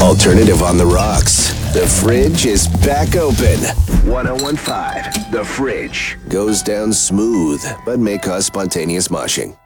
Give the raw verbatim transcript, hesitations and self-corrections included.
Alternative on the rocks. The Fridge is back open. one oh one point five, The Fridge. Goes down smooth, but may cause spontaneous moshing.